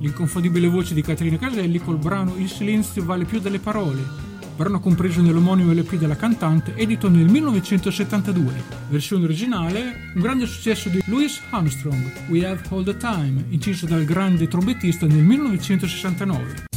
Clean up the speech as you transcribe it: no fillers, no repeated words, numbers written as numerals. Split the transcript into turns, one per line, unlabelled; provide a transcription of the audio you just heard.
l'inconfondibile voce di Caterina Caselli col brano Il silenzio vale più delle parole, brano compreso nell'omonimo LP della cantante, edito nel 1972. Versione originale, un grande successo di Louis Armstrong, We Have All the Time, inciso dal grande trombettista nel 1969.